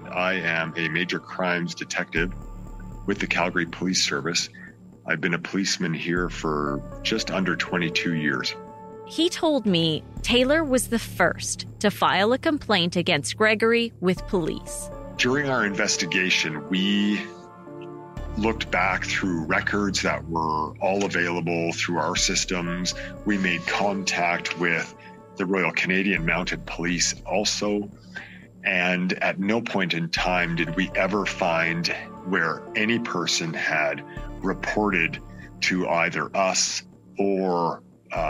I am a major crimes detective with the Calgary Police Service. I've been a policeman here for just under 22 years. He told me Taylor was the first to file a complaint against Gregory with police. During our investigation, we looked back through records that were all available through our systems. We made contact with the Royal Canadian Mounted Police also. And at no point in time did we ever find where any person had reported to either us or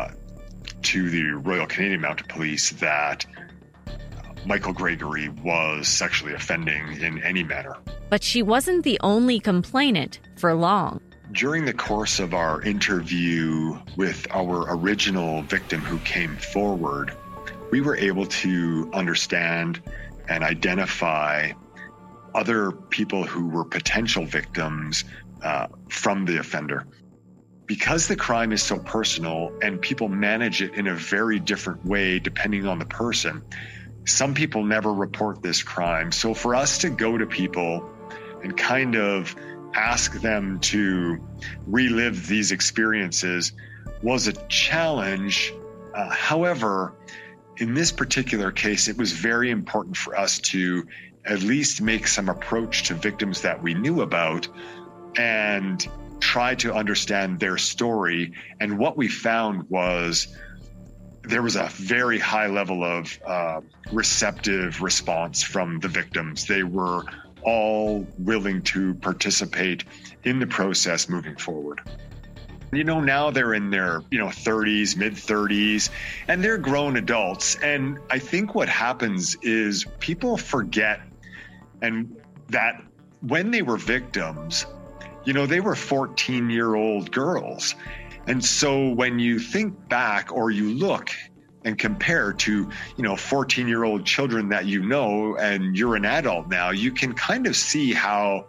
to the Royal Canadian Mounted Police that Michael Gregory was sexually offending in any manner. But she wasn't the only complainant for long. During the course of our interview with our original victim who came forward, we were able to understand and identify other people who were potential victims from the offender. Because the crime is so personal and people manage it in a very different way depending on the person, some people never report this crime. So for us to go to people and kind of ask them to relive these experiences was a challenge. However, in this particular case, it was very important for us to at least make some approach to victims that we knew about and try to understand their story. And what we found was there was a very high level of receptive response from the victims. They were all willing to participate in the process moving forward. Now they're in their, 30s, mid-30s, and they're grown adults. And I think what happens is people forget and that when they were victims, they were 14-year-old girls. And so when you think back or you look and compare to, 14-year-old children that and you're an adult now, you can kind of see how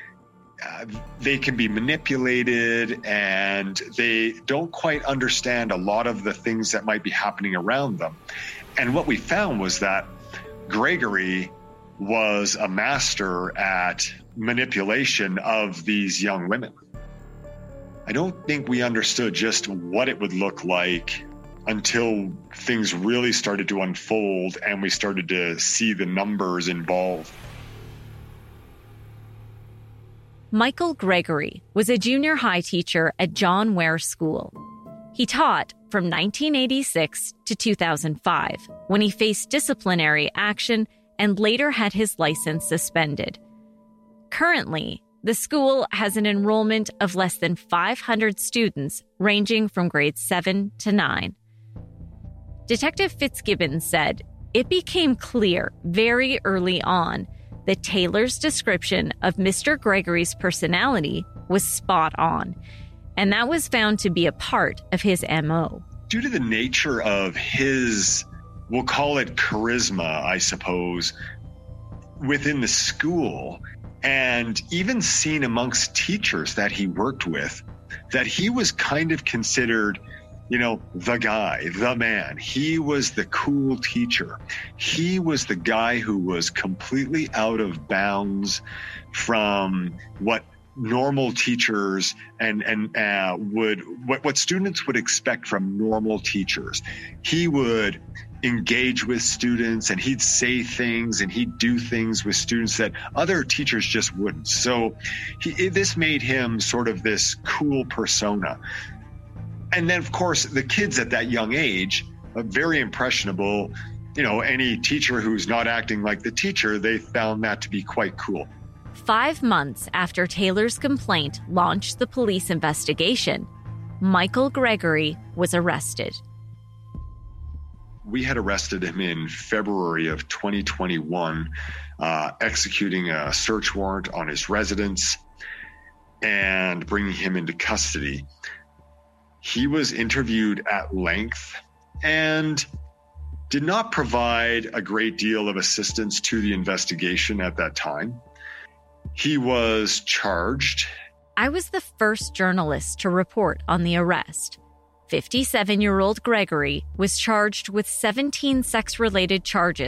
they can be manipulated and they don't quite understand a lot of the things that might be happening around them. And what we found was that Gregory was a master at manipulation of these young women. I don't think we understood just what it would look like until things really started to unfold and we started to see the numbers involved. Michael Gregory was a junior high teacher at John Ware School. He taught from 1986 to 2005, when he faced disciplinary action and later had his license suspended. Currently, the school has an enrollment of less than 500 students ranging from grades 7 to 9. Detective Fitzgibbons said it became clear very early on that Taylor's description of Mr. Gregory's personality was spot on, and that was found to be a part of his MO. Due to the nature of his, we'll call it charisma, I suppose, within the school, and even seen amongst teachers that he worked with, that he was kind of considered, the guy, the man. He was the cool teacher. He was the guy who was completely out of bounds from what normal teachers and what students would expect from normal teachers. He would engage with students and he'd say things and he'd do things with students that other teachers just wouldn't. So this made him sort of this cool persona. And then, of course, the kids at that young age, very impressionable. Any teacher who's not acting like the teacher, they found that to be quite cool. 5 months after Taylor's complaint launched the police investigation, Michael Gregory was arrested. We had arrested him in February of 2021, executing a search warrant on his residence and bringing him into custody. He was interviewed at length and did not provide a great deal of assistance to the investigation at that time. He was charged. I was the first journalist to report on the arrest. 57-year-old Gregory was charged with 17 sex-related charges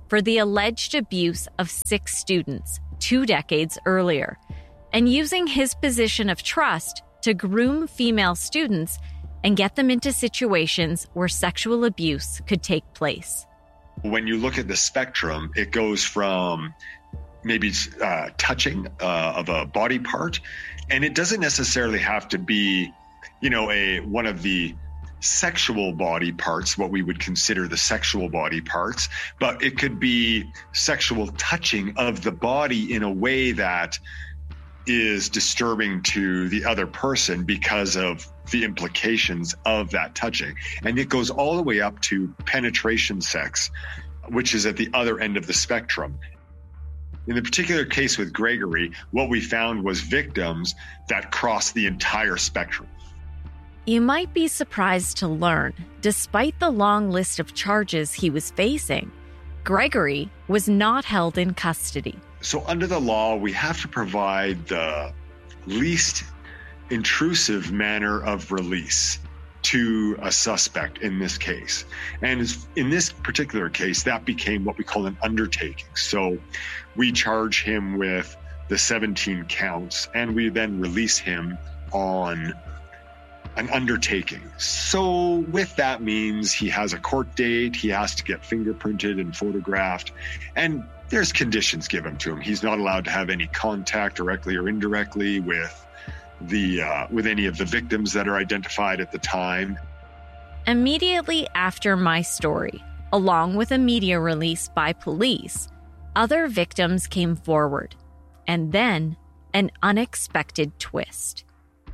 for the alleged abuse of 6 students 2 decades earlier, and using his position of trust to groom female students and get them into situations where sexual abuse could take place. When you look at the spectrum, it goes from maybe touching of a body part, and it doesn't necessarily have to be, one of the sexual body parts, what we would consider the sexual body parts, but it could be sexual touching of the body in a way that is disturbing to the other person because of the implications of that touching. And it goes all the way up to penetration sex, which is at the other end of the spectrum. In the particular case with Gregory, what we found was victims that crossed the entire spectrum. You might be surprised to learn, despite the long list of charges he was facing, Gregory was not held in custody. So under the law, we have to provide the least intrusive manner of release to a suspect in this case. And in this particular case, that became what we call an undertaking. So we charge him with the 17 counts, and we then release him on an undertaking. So with that means he has a court date, he has to get fingerprinted and photographed, and there's conditions given to him. He's not allowed to have any contact directly or indirectly with any of the victims that are identified at the time. Immediately after my story, along with a media release by police, other victims came forward, and then an unexpected twist.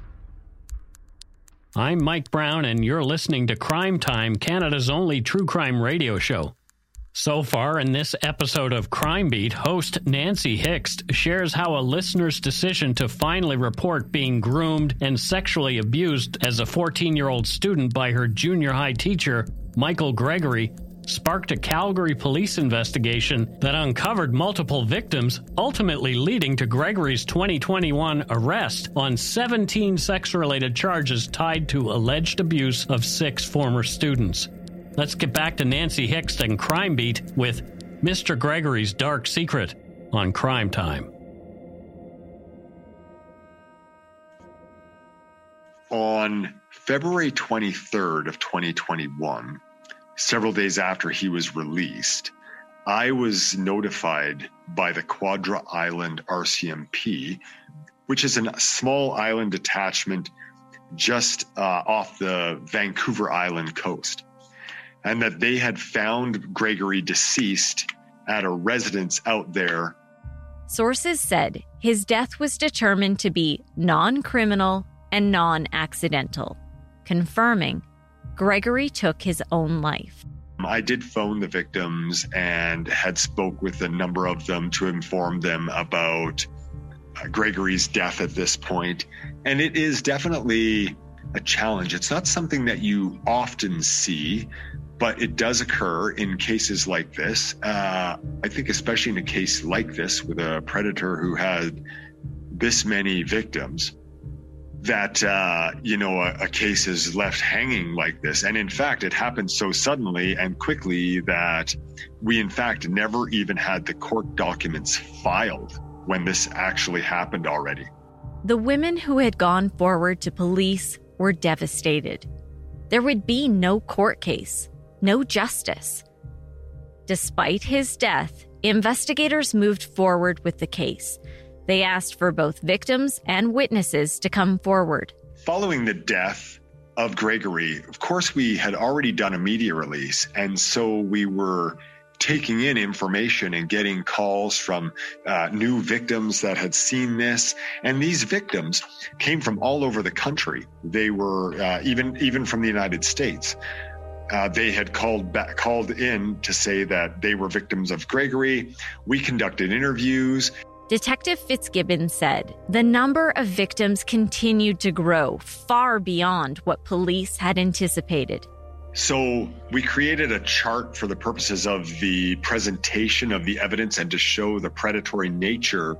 I'm Mike Brown, and you're listening to Crime Time, Canada's only true crime radio show. So far in this episode of Crime Beat, host Nancy Hixt shares how a listener's decision to finally report being groomed and sexually abused as a 14-year-old student by her junior high teacher, Michael Gregory, sparked a Calgary police investigation that uncovered multiple victims, ultimately leading to Gregory's 2021 arrest on 17 sex-related charges tied to alleged abuse of 6 former students. Let's get back to Nancy Hixt and Crime Beat with Mr. Gregory's Dark Secret on Crime Time. On February 23rd of 2021, several days after he was released, I was notified by the Quadra Island RCMP, which is a small island detachment just off the Vancouver Island coast, and that they had found Gregory deceased at a residence out there. Sources said his death was determined to be non-criminal and non-accidental, confirming Gregory took his own life. I did phone the victims and had spoke with a number of them to inform them about Gregory's death at this point. And it is definitely a challenge. It's not something that you often see, but it does occur in cases like this. I think especially in a case like this with a predator who had this many victims, that, a case is left hanging like this. And in fact, it happened so suddenly and quickly that we, in fact, never even had the court documents filed when this actually happened already. The women who had gone forward to police were devastated. There would be no court case, no justice. Despite his death, investigators moved forward with the case. They asked for both victims and witnesses to come forward. Following the death of Gregory, of course, we had already done a media release, and so we were taking in information and getting calls from new victims that had seen this. And these victims came from all over the country. They were even from the United States. They had called in to say that they were victims of Gregory. We conducted interviews. Detective Fitzgibbon said the number of victims continued to grow far beyond what police had anticipated. So we created a chart for the purposes of the presentation of the evidence and to show the predatory nature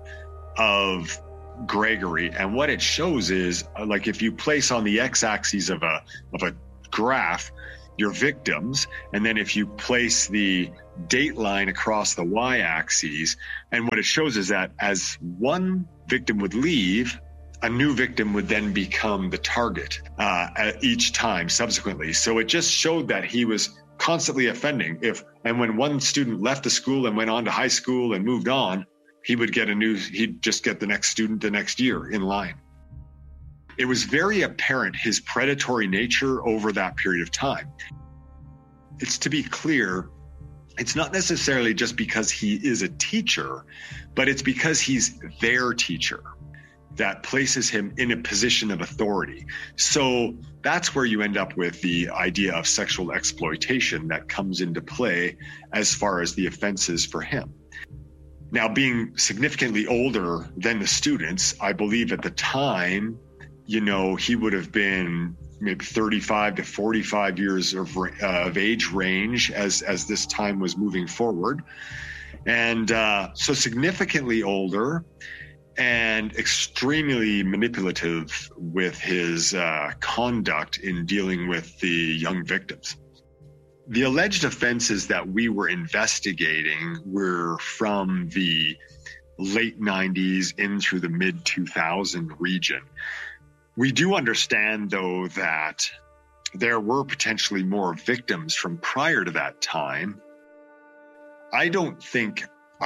of Gregory. And what it shows is, like, if you place on the x-axis of a graph, your victims. And then if you place the date line across the y-axis, and what it shows is that as one victim would leave, a new victim would then become the target at each time subsequently. So it just showed that he was constantly offending. And when one student left the school and went on to high school and moved on, he'd just get the next student the next year in line. It was very apparent his predatory nature over that period of time. It's to be clear, it's not necessarily just because he is a teacher, but it's because he's their teacher that places him in a position of authority. So that's where you end up with the idea of sexual exploitation that comes into play as far as the offenses for him. Now, being significantly older than the students, I believe at the time, he would have been maybe 35 to 45 years of age range as this time was moving forward. And so significantly older and extremely manipulative with his conduct in dealing with the young victims. The alleged offenses that we were investigating were from the late 90s into the mid 2000 region. We do understand, though, that there were potentially more victims from prior to that time. I don't think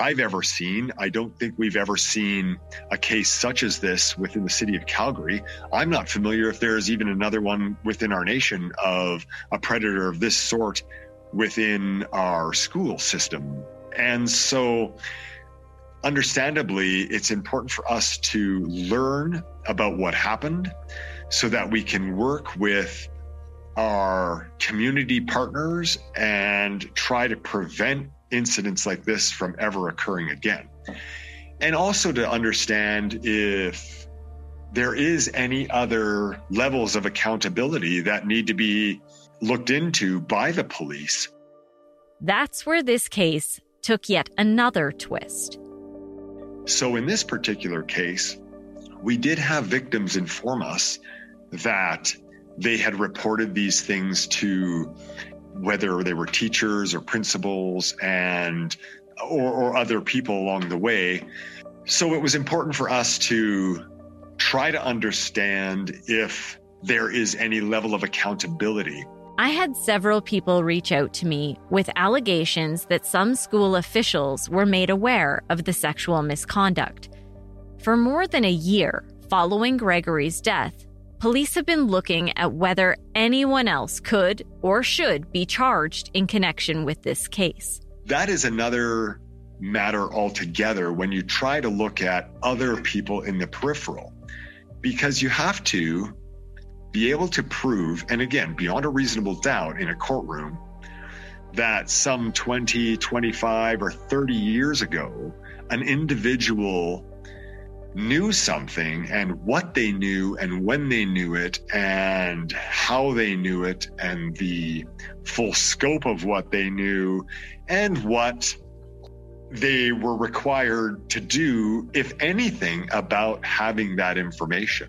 we've ever seen a case such as this within the city of Calgary. I'm not familiar if there's even another one within our nation of a predator of this sort within our school system. And so, understandably, it's important for us to learn about what happened so that we can work with our community partners and try to prevent incidents like this from ever occurring again. And also to understand if there is any other levels of accountability that need to be looked into by the police. That's where this case took yet another twist. So in this particular case, we did have victims inform us that they had reported these things to whether they were teachers or principals or other people along the way. So it was important for us to try to understand if there is any level of accountability. I had several people reach out to me with allegations that some school officials were made aware of the sexual misconduct. For more than a year following Gregory's death, police have been looking at whether anyone else could or should be charged in connection with this case. That is another matter altogether when you try to look at other people in the peripheral, because you have to be able to prove, and again, beyond a reasonable doubt in a courtroom, that some 20, 25, or 30 years ago, an individual knew something, and what they knew and when they knew it and how they knew it and the full scope of what they knew and what they were required to do, if anything, about having that information.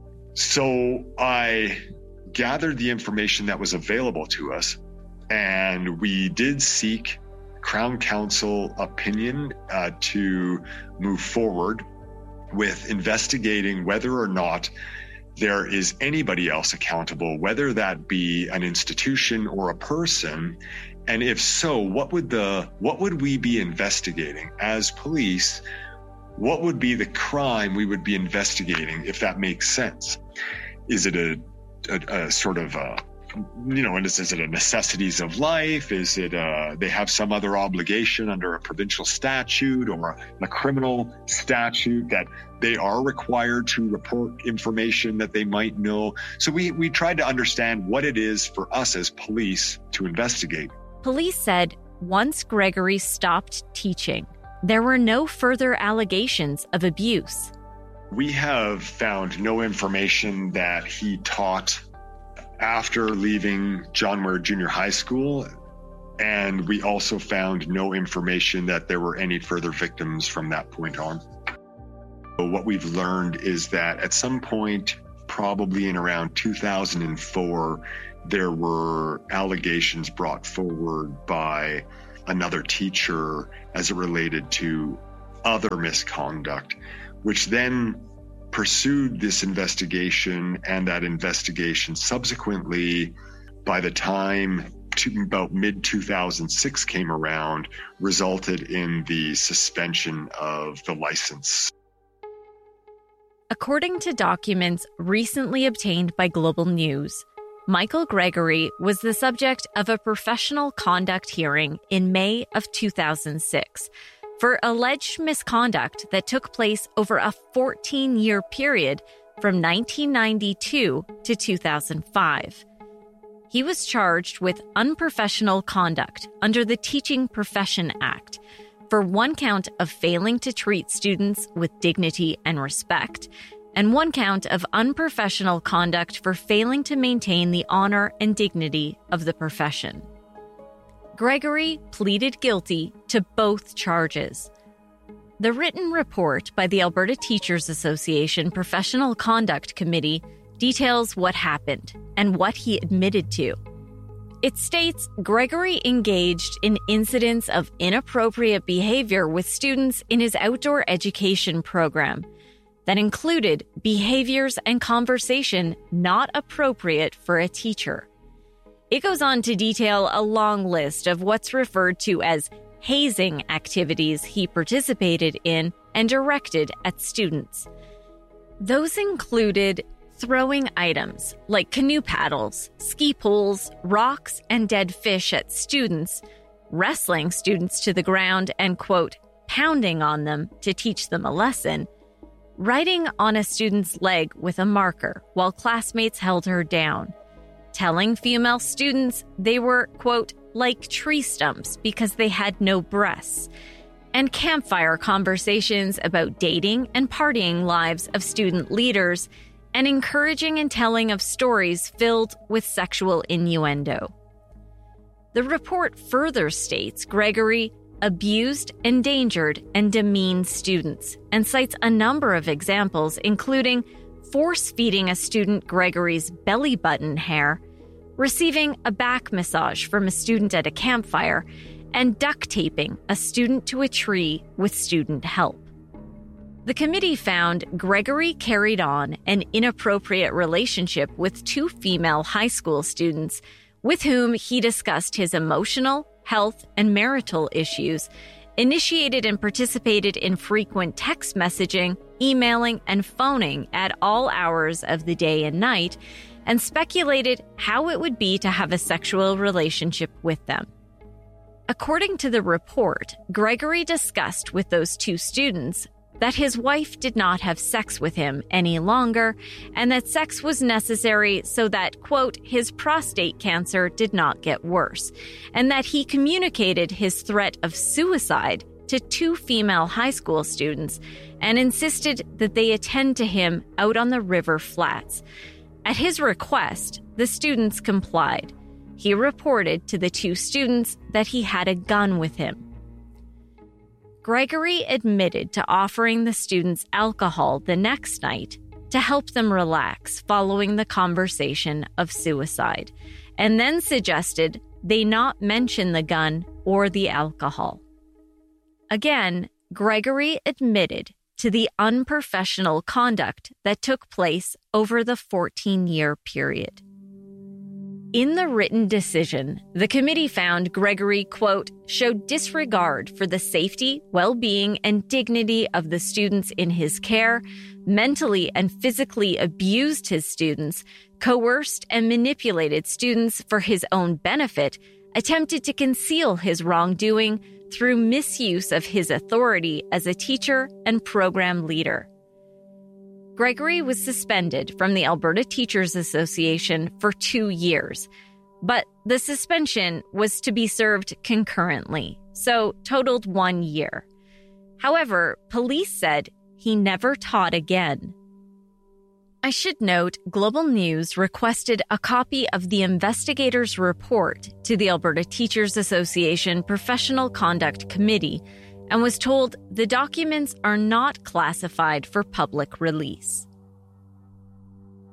So I gathered the information that was available to us, and we did seek Crown Counsel opinion to move forward with investigating whether or not there is anybody else accountable, whether that be an institution or a person. And if so, what would we be investigating as police? What would be the crime we would be investigating, if that makes sense? Is it a sort of is it a necessities of life? Is it they have some other obligation under a provincial statute or a criminal statute that they are required to report information that they might know? So we tried to understand what it is for us as police to investigate. Police said once Gregory stopped teaching, there were no further allegations of abuse. We have found no information that he taught after leaving John Ware Junior High School, and we also found no information that there were any further victims from that point on. So what we've learned is that at some point probably in around 2004, there were allegations brought forward by another teacher as it related to other misconduct, which then pursued this investigation, and that investigation subsequently, by the time to about mid-2006 came around, resulted in the suspension of the license. According to documents recently obtained by Global News, Michael Gregory was the subject of a professional conduct hearing in May of 2006 for alleged misconduct that took place over a 14-year period from 1992 to 2005. He was charged with unprofessional conduct under the Teaching Profession Act for one count of failing to treat students with dignity and respect, and one count of unprofessional conduct for failing to maintain the honor and dignity of the profession. Gregory pleaded guilty to both charges. The written report by the Alberta Teachers Association Professional Conduct Committee details what happened and what he admitted to. It states Gregory engaged in incidents of inappropriate behavior with students in his outdoor education program that included behaviors and conversation not appropriate for a teacher. It goes on to detail a long list of what's referred to as hazing activities he participated in and directed at students. Those included throwing items like canoe paddles, ski poles, rocks, and dead fish at students, wrestling students to the ground and, quote, pounding on them to teach them a lesson, writing on a student's leg with a marker while classmates held her down, telling female students they were, quote, like tree stumps because they had no breasts, and campfire conversations about dating and partying lives of student leaders, and encouraging and telling of stories filled with sexual innuendo. The report further states Gregory abused, endangered, and demeaned students, and cites a number of examples, including force-feeding a student Gregory's belly button hair, receiving a back massage from a student at a campfire, and duct taping a student to a tree with student help. The committee found Gregory carried on an inappropriate relationship with two female high school students with whom he discussed his emotional, health, and marital issues, initiated and participated in frequent text messaging, emailing, and phoning at all hours of the day and night, and speculated how it would be to have a sexual relationship with them. According to the report, Gregory discussed with those two students that his wife did not have sex with him any longer, and that sex was necessary so that, quote, his prostate cancer did not get worse, and that he communicated his threat of suicide to two female high school students and insisted that they attend to him out on the river flats. At his request, the students complied. He reported to the two students that he had a gun with him. Gregory admitted to offering the students alcohol the next night to help them relax following the conversation of suicide, and then suggested they not mention the gun or the alcohol. Again, Gregory admitted to the unprofessional conduct that took place over the 14-year period. In the written decision, the committee found Gregory, quote, showed disregard for the safety, well-being, and dignity of the students in his care, mentally and physically abused his students, coerced and manipulated students for his own benefit, attempted to conceal his wrongdoing through misuse of his authority as a teacher and program leader. Gregory was suspended from the Alberta Teachers Association for 2 years, but the suspension was to be served concurrently, so totaled 1 year. However, police said he never taught again. I should note, Global News requested a copy of the investigator's report to the Alberta Teachers Association Professional Conduct Committee and was told the documents are not classified for public release.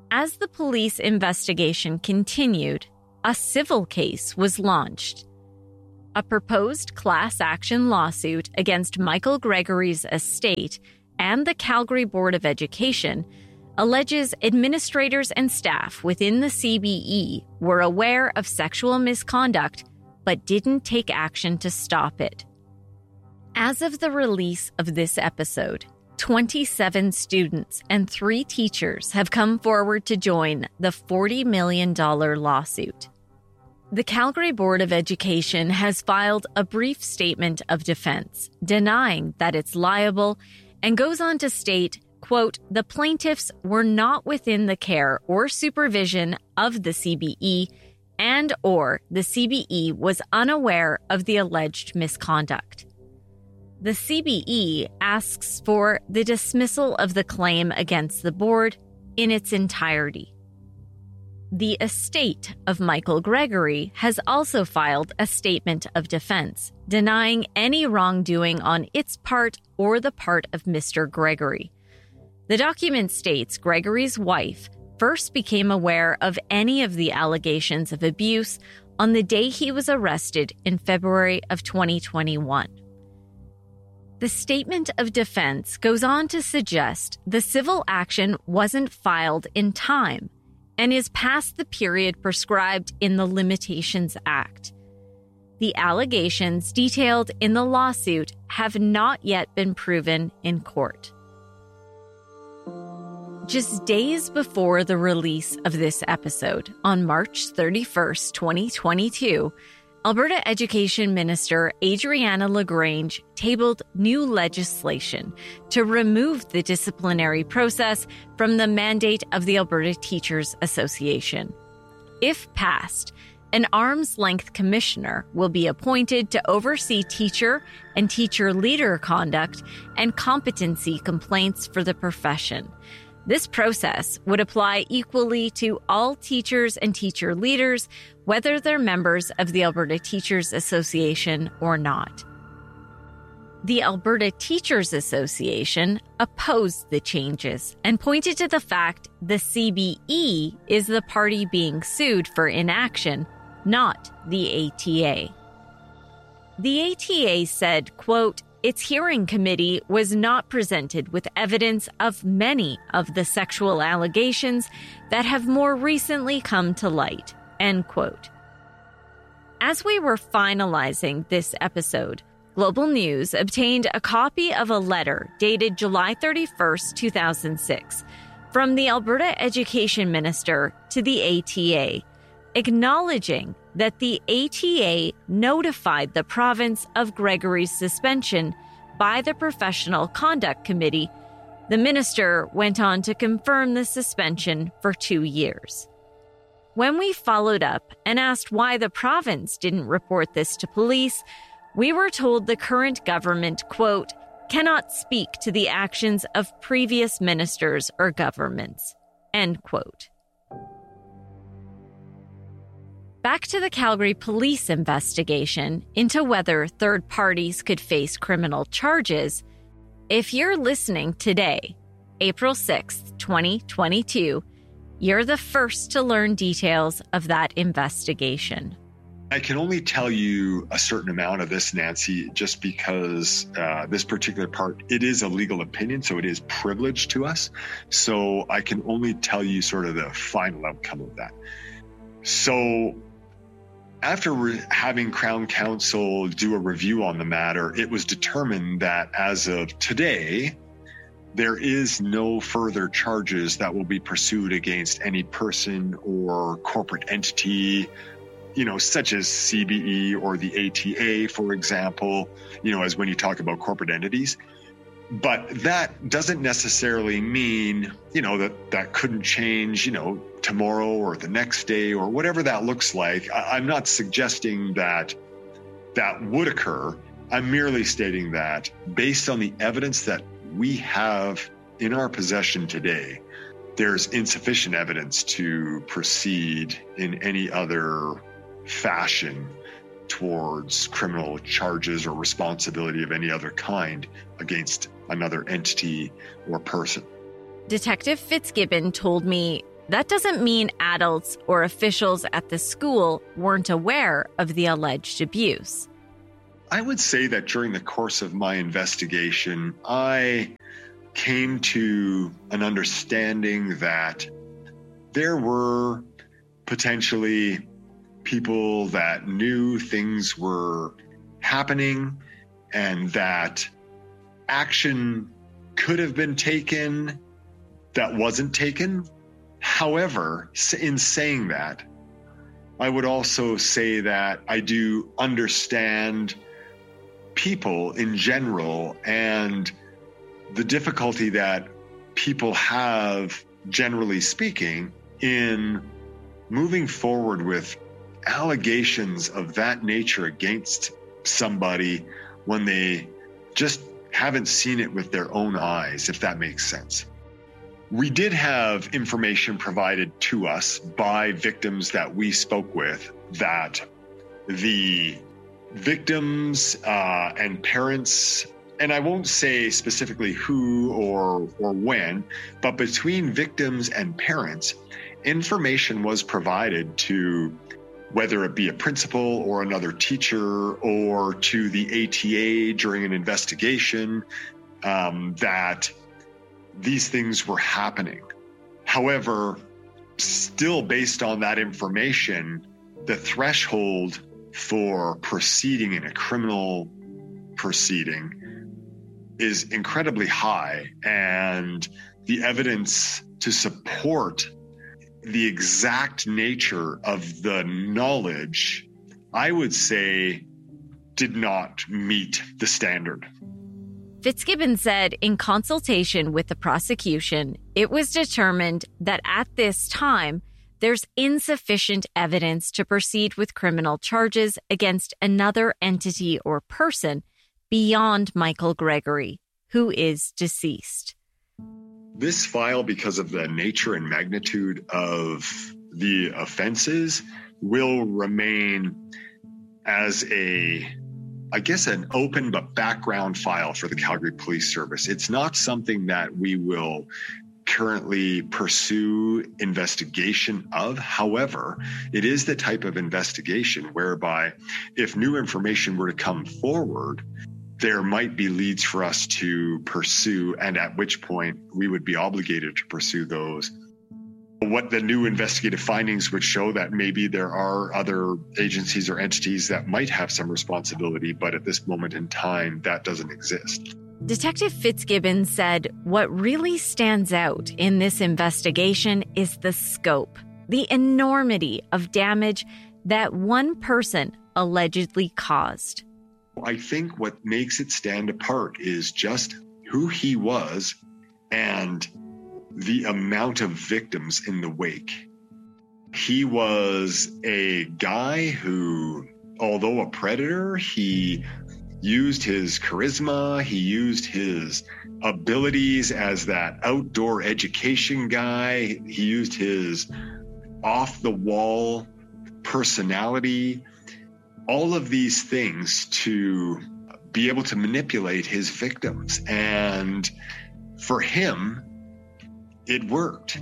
As the police investigation continued, a civil case was launched. A proposed class action lawsuit against Michael Gregory's estate and the Calgary Board of Education alleges administrators and staff within the CBE were aware of sexual misconduct but didn't take action to stop it. As of the release of this episode, 27 students and 3 teachers have come forward to join the $40 million lawsuit. The Calgary Board of Education has filed a brief statement of defense, denying that it's liable, and goes on to state, quote, "The plaintiffs were not within the care or supervision of the CBE and or the CBE was unaware of the alleged misconduct." The CBE asks for the dismissal of the claim against the board in its entirety. The estate of Michael Gregory has also filed a statement of defense, denying any wrongdoing on its part or the part of Mr. Gregory. The document states Gregory's wife first became aware of any of the allegations of abuse on the day he was arrested in February of 2021. The statement of defense goes on to suggest the civil action wasn't filed in time and is past the period prescribed in the Limitations Act. The allegations detailed in the lawsuit have not yet been proven in court. Just days before the release of this episode, on March 31st, 2022, Alberta Education Minister Adriana LaGrange tabled new legislation to remove the disciplinary process from the mandate of the Alberta Teachers Association. If passed, an arm's-length commissioner will be appointed to oversee teacher and teacher leader conduct and competency complaints for the profession. This process would apply equally to all teachers and teacher leaders, whether they're members of the Alberta Teachers Association or not. The Alberta Teachers Association opposed the changes and pointed to the fact the CBE is the party being sued for inaction, not the ATA. The ATA said, quote, "Its hearing committee was not presented with evidence of many of the sexual allegations that have more recently come to light," end quote. As we were finalizing this episode, Global News obtained a copy of a letter dated July 31st, 2006, from the Alberta Education Minister to the ATA, acknowledging that the ATA notified the province of Gregory's suspension by the Professional Conduct Committee. The minister went on to confirm the suspension for 2 years. When we followed up and asked why the province didn't report this to police, we were told the current government, quote, "cannot speak to the actions of previous ministers or governments," end quote. Back to the Calgary police investigation into whether third parties could face criminal charges. If you're listening today, April 6th, 2022, you're the first to learn details of that investigation. I can only tell you a certain amount of this, Nancy, just because this particular part, it is a legal opinion, so it is privileged to us. So I can only tell you sort of the final outcome of that. So after having Crown Counsel do a review on the matter, it was determined that as of today, there is no further charges that will be pursued against any person or corporate entity, such as CBE or the ATA, for example, as when you talk about corporate entities. But that doesn't necessarily mean, that couldn't change, tomorrow or the next day or whatever that looks like. I'm not suggesting that that would occur. I'm merely stating that based on the evidence that we have in our possession today, there's insufficient evidence to proceed in any other fashion towards criminal charges or responsibility of any other kind against another entity or person. Detective Fitzgibbon told me that doesn't mean adults or officials at the school weren't aware of the alleged abuse. I would say that during the course of my investigation, I came to an understanding that there were potentially people that knew things were happening and that action could have been taken that wasn't taken. However, in saying that, I would also say that I do understand people in general and the difficulty that people have, generally speaking, in moving forward with allegations of that nature against somebody when they just haven't seen it with their own eyes, if that makes sense. We did have information provided to us by victims that we spoke with that the victims and parents, and I won't say specifically who or when, but between victims and parents, information was provided to whether it be a principal or another teacher or to the ATA during an investigation, that these things were happening. However, still based on that information, the threshold for proceeding in a criminal proceeding is incredibly high, and the evidence to support the exact nature of the knowledge, I would say, did not meet the standard. Fitzgibbon said in consultation with the prosecution, it was determined that at this time, there's insufficient evidence to proceed with criminal charges against another entity or person beyond Michael Gregory, who is deceased. This file, because of the nature and magnitude of the offenses, will remain as an open but background file for the Calgary Police Service. It's not something that we will currently pursue investigation of. However, it is the type of investigation whereby if new information were to come forward, there might be leads for us to pursue, and at which point we would be obligated to pursue those. What the new investigative findings would show that maybe there are other agencies or entities that might have some responsibility, but at this moment in time, that doesn't exist. Detective Fitzgibbon said what really stands out in this investigation is the scope, the enormity of damage that one person allegedly caused. I think what makes it stand apart is just who he was and the amount of victims in the wake. He was a guy who, although a predator, he used his charisma, he used his abilities as that outdoor education guy, he used his off-the-wall personality, all of these things to be able to manipulate his victims. And for him, it worked.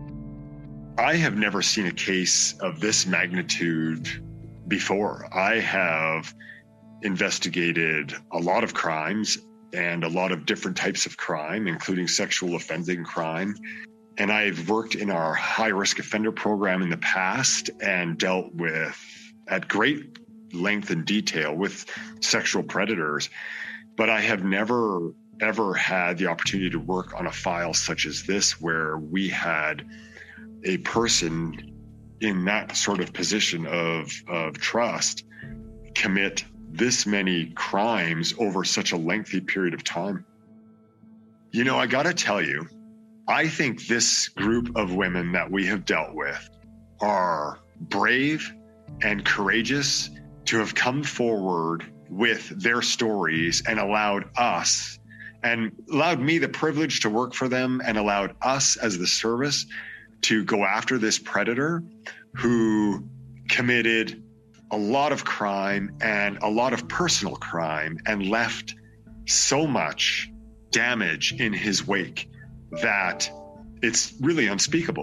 I have never seen a case of this magnitude before. I have investigated a lot of crimes and a lot of different types of crime, including sexual offending crime. And I've worked in our high-risk offender program in the past and dealt with, at great length and detail, with sexual predators. But I have never, ever had the opportunity to work on a file such as this, where we had a person in that sort of position of trust commit this many crimes over such a lengthy period of time. You know, I got to tell you, I think this group of women that we have dealt with are brave and courageous to have come forward with their stories and allowed us, and allowed me the privilege to work for them, and allowed us as the service to go after this predator who committed a lot of crime and a lot of personal crime and left so much damage in his wake that it's really unspeakable.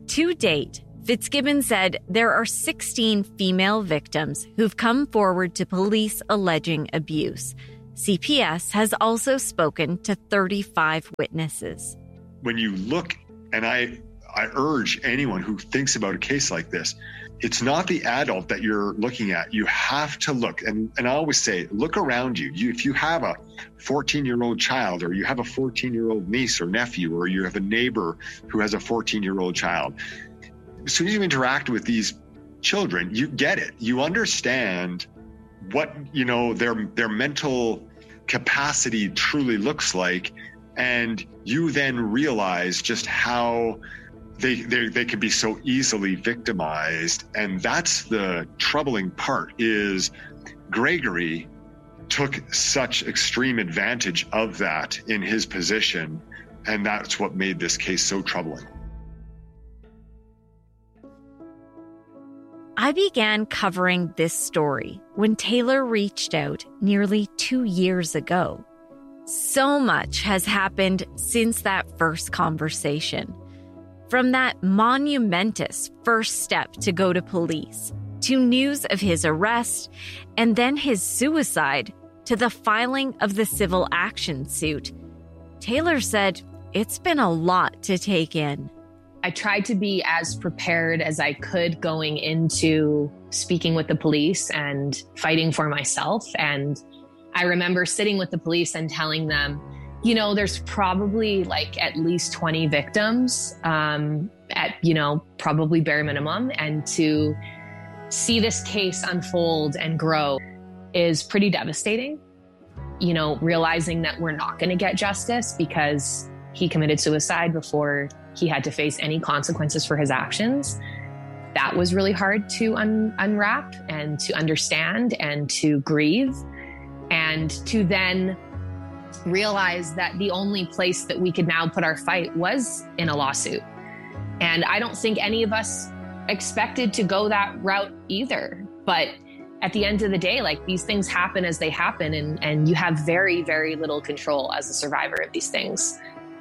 To date, Fitzgibbon said there are 16 female victims who've come forward to police alleging abuse. CPS has also spoken to 35 witnesses. When you look, and I urge anyone who thinks about a case like this, it's not the adult that you're looking at. You have to look, and I always say, look around you. If you have a 14-year-old child, or you have a 14-year-old niece or nephew, or you have a neighbor who has a 14-year-old child, as soon as you interact with these children, you get it. You understand what, their mental capacity truly looks like, and you then realize just how they can be so easily victimized. And that's the troubling part, is Gregory took such extreme advantage of that in his position, and that's what made this case so troubling. I began covering this story when Taylor reached out nearly 2 years ago. So much has happened since that first conversation. From that monumentous first step to go to police, to news of his arrest, and then his suicide, to the filing of the civil action suit, Taylor said it's been a lot to take in. I tried to be as prepared as I could going into speaking with the police and fighting for myself. And I remember sitting with the police and telling them, there's probably at least 20 victims at, probably bare minimum. And to see this case unfold and grow is pretty devastating. Realizing that we're not going to get justice because he committed suicide before he had to face any consequences for his actions. That was really hard to unwrap and to understand and to grieve, and to then realize that the only place that we could now put our fight was in a lawsuit. And I don't think any of us expected to go that route either. But at the end of the day, these things happen as they happen, and you have very, very little control as a survivor of these things.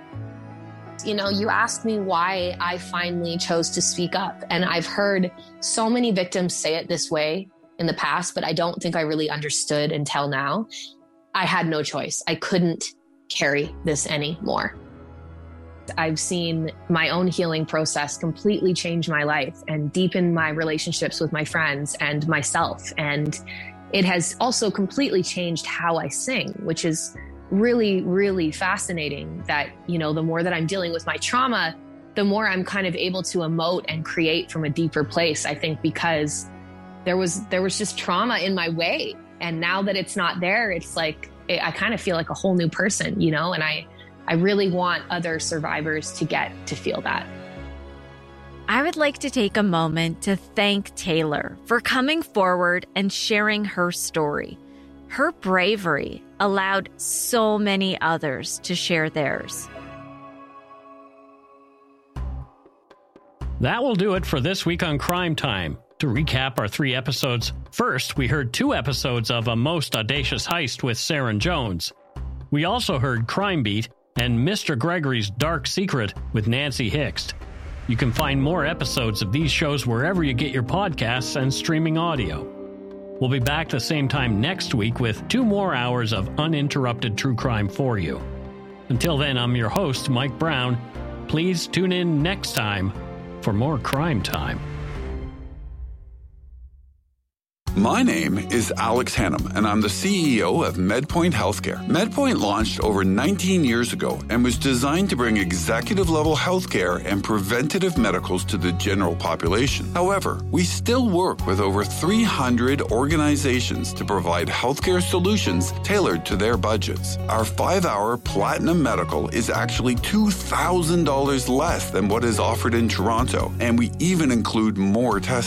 You asked me why I finally chose to speak up. And I've heard so many victims say it this way in the past, but I don't think I really understood until now. I had no choice. I couldn't carry this anymore. I've seen my own healing process completely change my life and deepen my relationships with my friends and myself. And it has also completely changed how I sing, which is really, really fascinating. That, the more that I'm dealing with my trauma, the more I'm kind of able to emote and create from a deeper place, I think, because there was just trauma in my way. And now that it's not there, it's I kind of feel like a whole new person, and I really want other survivors to get to feel that. I would like to take a moment to thank Taylor for coming forward and sharing her story. Her bravery allowed so many others to share theirs. That will do it for this week on Crime Time. To recap our 3 episodes, first, we heard 2 episodes of A Most Audacious Heist with Saren Jones. We also heard Crime Beat and Mr. Gregory's Dark Secret with Nancy Hixt. You can find more episodes of these shows wherever you get your podcasts and streaming audio. We'll be back the same time next week with 2 more hours of uninterrupted true crime for you. Until then, I'm your host, Mike Brown. Please tune in next time for more Crime Time. My name is Alex Hannum, and I'm the CEO of MedPoint Healthcare. MedPoint launched over 19 years ago and was designed to bring executive-level healthcare and preventative medicals to the general population. However, we still work with over 300 organizations to provide healthcare solutions tailored to their budgets. Our 5-hour Platinum Medical is actually $2,000 less than what is offered in Toronto, and we even include more testing.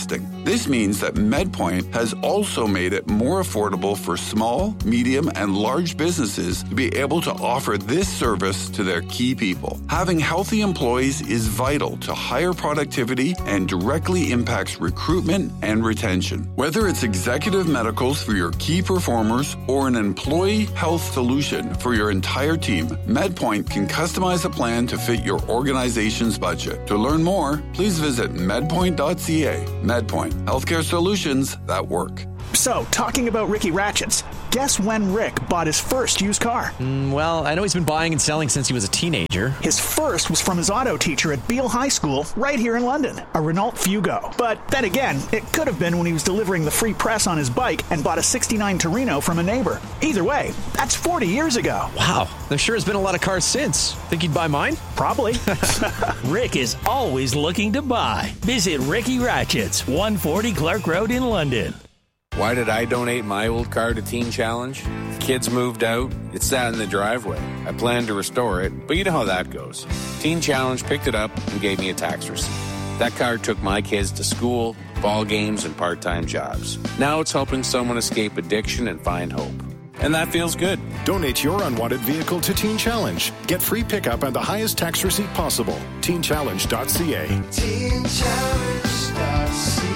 This means that MedPoint has also made it more affordable for small, medium, and large businesses to be able to offer this service to their key people. Having healthy employees is vital to higher productivity and directly impacts recruitment and retention. Whether it's executive medicals for your key performers or an employee health solution for your entire team, MedPoint can customize a plan to fit your organization's budget. To learn more, please visit medpoint.ca. MedPoint, healthcare solutions that work. So, talking about Ricky Ratchets, guess when Rick bought his first used car? Well, I know he's been buying and selling since he was a teenager. His first was from his auto teacher at Beale High School, right here in London, a Renault Fugo. But then again, it could have been when he was delivering the free press on his bike and bought a '69 Torino from a neighbor. Either way, that's 40 years ago. Wow, there sure has been a lot of cars since. Think he'd buy mine? Probably. Rick is always looking to buy. Visit Ricky Ratchets, 140 Clark Road in London. Why did I donate my old car to Teen Challenge? Kids moved out. It sat in the driveway. I planned to restore it, but you know how that goes. Teen Challenge picked it up and gave me a tax receipt. That car took my kids to school, ball games, and part-time jobs. Now it's helping someone escape addiction and find hope. And that feels good. Donate your unwanted vehicle to Teen Challenge. Get free pickup and the highest tax receipt possible. TeenChallenge.ca. TeenChallenge.ca.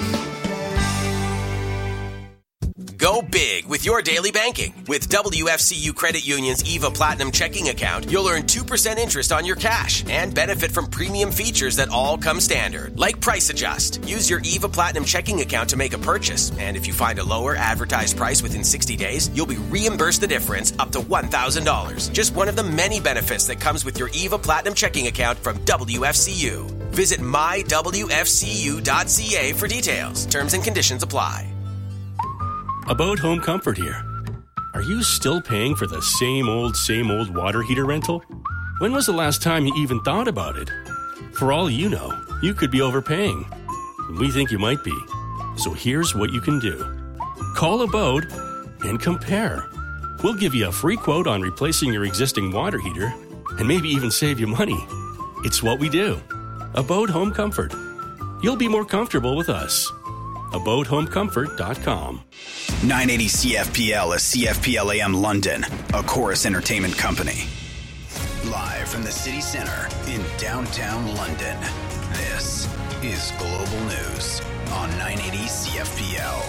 Go big with your daily banking. With WFCU Credit Union's EVA Platinum checking account, you'll earn 2% interest on your cash and benefit from premium features that all come standard, like Price Adjust. Use your EVA Platinum checking account to make a purchase, and if you find a lower advertised price within 60 days, you'll be reimbursed the difference up to $1,000. Just one of the many benefits that comes with your EVA Platinum checking account from WFCU. Visit mywfcu.ca for details. Terms and conditions apply. About Home Comfort here. Are you still paying for the same old water heater rental? When was the last time you even thought about it? For all you know, you could be overpaying. We think you might be. So here's what you can do. Call Abode and compare. We'll give you a free quote on replacing your existing water heater and maybe even save you money. It's what we do. Abode Home Comfort. You'll be more comfortable with us. AbodeHomeComfort.com. 980 CFPL is CFPL AM London, a Chorus Entertainment company. Live from the city center in downtown London, this is Global News on 980 CFPL.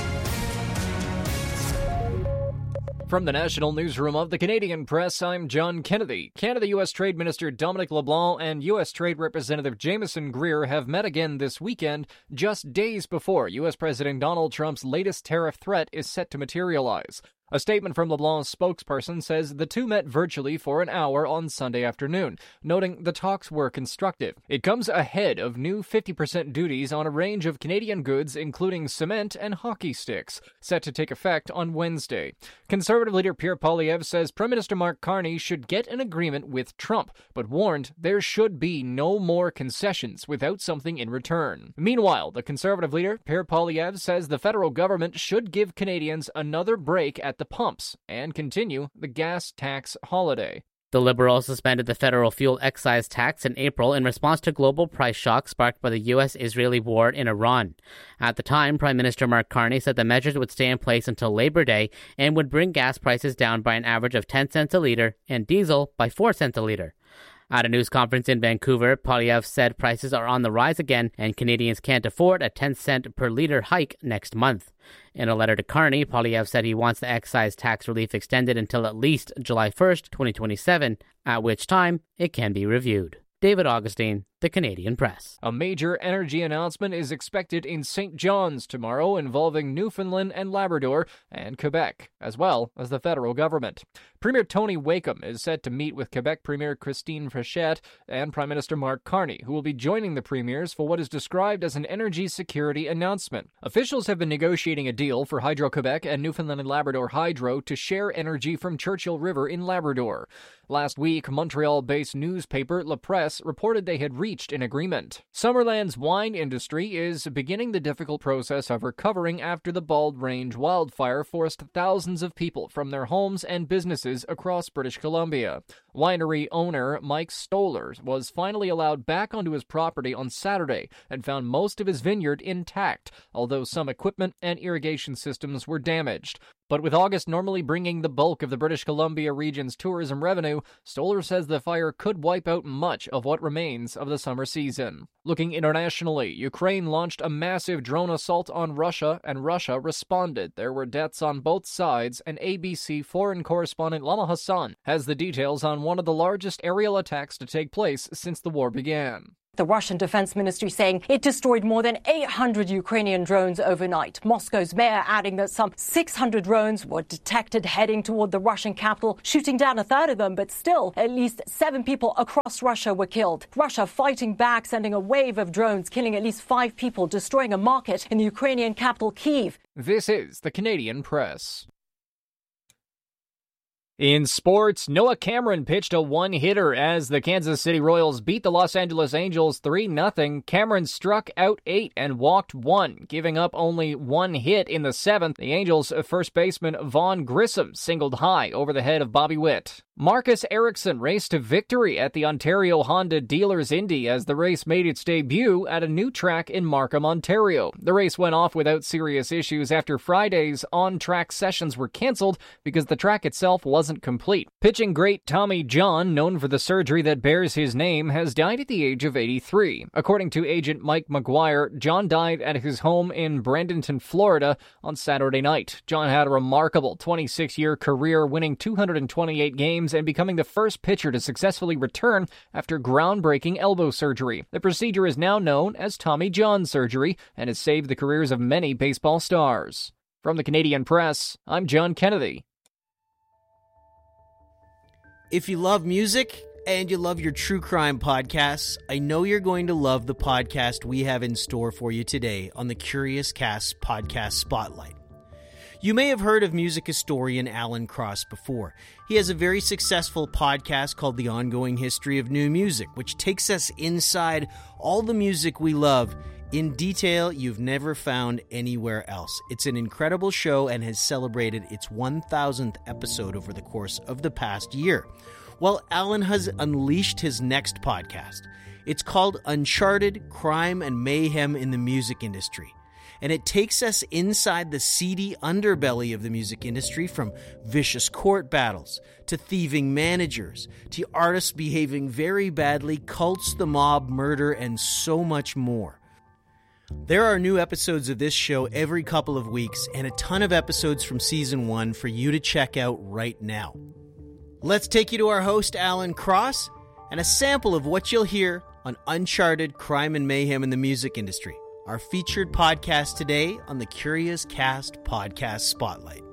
From the National Newsroom of the Canadian Press, I'm John Kennedy. Canada-U.S. Trade Minister Dominic LeBlanc and U.S. Trade Representative Jameson Greer have met again this weekend, just days before U.S. President Donald Trump's latest tariff threat is set to materialize. A statement from LeBlanc's spokesperson says the two met virtually for an hour on Sunday afternoon, noting the talks were constructive. It comes ahead of new 50% duties on a range of Canadian goods, including cement and hockey sticks, set to take effect on Wednesday. Conservative leader Pierre Poilievre says Prime Minister Mark Carney should get an agreement with Trump, but warned there should be no more concessions without something in return. Meanwhile, the Conservative leader Pierre Poilievre says the federal government should give Canadians another break at the pumps and continue the gas tax holiday. The Liberals suspended the federal fuel excise tax in April in response to global price shock sparked by the U.S.-Israeli war in Iran. At the time, Prime Minister Mark Carney said the measures would stay in place until Labor Day and would bring gas prices down by an average of 10 cents a litre and diesel by 4 cents a litre. At a news conference in Vancouver, Poilievre said prices are on the rise again and Canadians can't afford a 10-cent per litre hike next month. In a letter to Carney, Poilievre said he wants the excise tax relief extended until at least July 1st, 2027, at which time it can be reviewed. David Augustine, The Canadian Press. A major energy announcement is expected in St. John's tomorrow involving Newfoundland and Labrador and Quebec, as well as the federal government. Premier Tony Wakeham is set to meet with Quebec Premier Christine Frechette and Prime Minister Mark Carney, who will be joining the premiers for what is described as an energy security announcement. Officials have been negotiating a deal for Hydro-Quebec and Newfoundland and Labrador Hydro to share energy from Churchill River in Labrador. Last week, Montreal-based newspaper La Presse reported they had reached reached an agreement. Summerland's wine industry is beginning the difficult process of recovering after the Bald Range wildfire forced thousands of people from their homes and businesses across British Columbia. Winery owner Mike Stoller was finally allowed back onto his property on Saturday and found most of his vineyard intact, although some equipment and irrigation systems were damaged. But with August normally bringing the bulk of the British Columbia region's tourism revenue, Stoller says the fire could wipe out much of what remains of the summer season. Looking internationally, Ukraine launched a massive drone assault on Russia, and Russia responded. There were deaths on both sides, and ABC foreign correspondent Lama Hassan has the details on one of the largest aerial attacks to take place since the war began. The Russian Defense Ministry saying it destroyed more than 800 Ukrainian drones overnight. Moscow's mayor adding that some 600 drones were detected heading toward the Russian capital, shooting down a third of them, but still at least 7 people across Russia were killed. Russia fighting back, sending a wave of drones, killing at least 5 people, destroying a market in the Ukrainian capital, Kyiv. This is the Canadian Press. In sports, Noah Cameron pitched a one-hitter as the Kansas City Royals beat the Los Angeles Angels 3-0. Cameron struck out 8 and walked 1, giving up only 1 hit in the 7th. The Angels' first baseman Vaughn Grissom singled high over the head of Bobby Witt. Marcus Ericsson raced to victory at the Ontario Honda Dealers Indy as the race made its debut at a new track in Markham, Ontario. The race went off without serious issues after Friday's on-track sessions were cancelled because the track itself wasn't complete. Pitching great Tommy John, known for the surgery that bears his name, has died at the age of 83. According to agent Mike McGuire, John died at his home in Bradenton, Florida on Saturday night. John had a remarkable 26-year career, winning 228 games and becoming the first pitcher to successfully return after groundbreaking elbow surgery. The procedure is now known as Tommy John surgery and has saved the careers of many baseball stars. From the Canadian Press, I'm John Kennedy. If you love music and you love your true crime podcasts, I know you're going to love the podcast we have in store for you today on the Curious Cast Podcast Spotlight. You may have heard of music historian Alan Cross before. He has a very successful podcast called The Ongoing History of New Music, which takes us inside all the music we love in detail you've never found anywhere else. It's an incredible show and has celebrated its 1,000th episode over the course of the past year. Well, Alan has unleashed his next podcast. It's called Uncharted: Crime and Mayhem in the Music Industry. And it takes us inside the seedy underbelly of the music industry, from vicious court battles to thieving managers to artists behaving very badly, cults, the mob, murder, and so much more. There are new episodes of this show every couple of weeks and a ton of episodes from Season 1 for you to check out right now. Let's take you to our host, Alan Cross, and a sample of what you'll hear on Uncharted: Crime and Mayhem in the Music Industry, our featured podcast today on the Curious Cast Podcast Spotlight.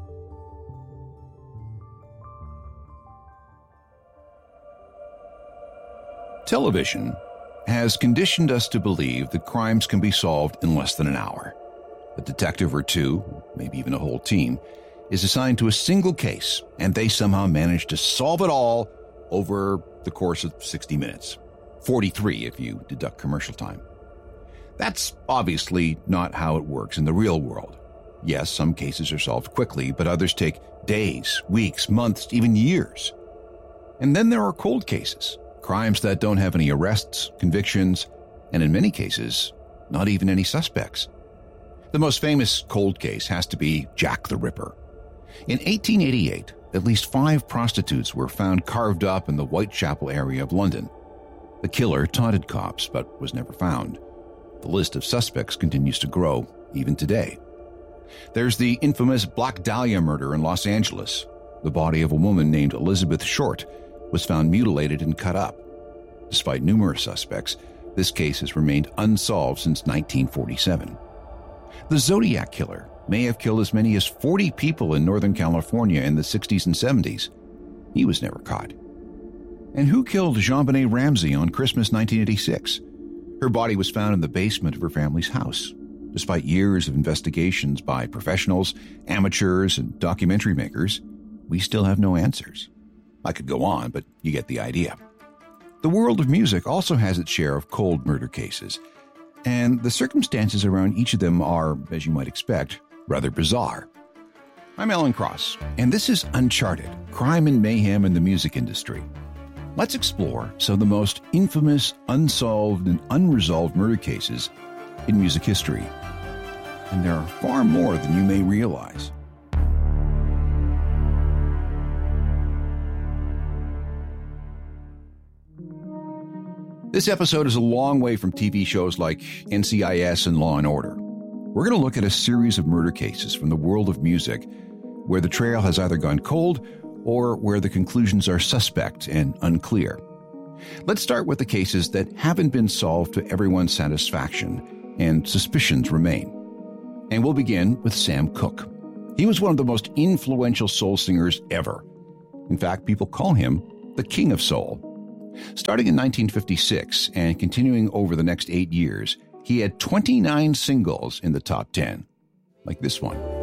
Television has conditioned us to believe that crimes can be solved in less than an hour. A detective or two, maybe even a whole team, is assigned to a single case, and they somehow manage to solve it all over the course of 60 minutes. 43 if you deduct commercial time. That's obviously not how it works in the real world. Yes, some cases are solved quickly, but others take days, weeks, months, even years. And then there are cold cases, crimes that don't have any arrests, convictions, and in many cases, not even any suspects. The most famous cold case has to be Jack the Ripper. In 1888, at least 5 prostitutes were found carved up in the Whitechapel area of London. The killer taunted cops, but was never found. The list of suspects continues to grow, even today. There's the infamous Black Dahlia murder in Los Angeles. The body of a woman named Elizabeth Short was found mutilated and cut up. Despite numerous suspects, this case has remained unsolved since 1947. The Zodiac Killer may have killed as many as 40 people in Northern California in the 60s and 70s. He was never caught. And who killed JonBenet Ramsey on Christmas 1986? Her body was found in the basement of her family's house. Despite years of investigations by professionals, amateurs, and documentary makers, we still have no answers. I could go on, but you get the idea. The world of music also has its share of cold murder cases, and the circumstances around each of them are, as you might expect, rather bizarre. I'm Alan Cross, and this is Uncharted, Crime and Mayhem in the Music Industry. Let's explore some of the most infamous, unsolved, and unresolved murder cases in music history. And there are far more than you may realize. This episode is a long way from TV shows like NCIS and Law & Order. We're going to look at a series of murder cases from the world of music where the trail has either gone cold or where the conclusions are suspect and unclear. Let's start with the cases that haven't been solved to everyone's satisfaction and suspicions remain. And we'll begin with Sam Cooke. He was one of the most influential soul singers ever. In fact, people call him the King of Soul. Starting in 1956 and continuing over the next 8 years, he had 29 singles in the top 10, like this one.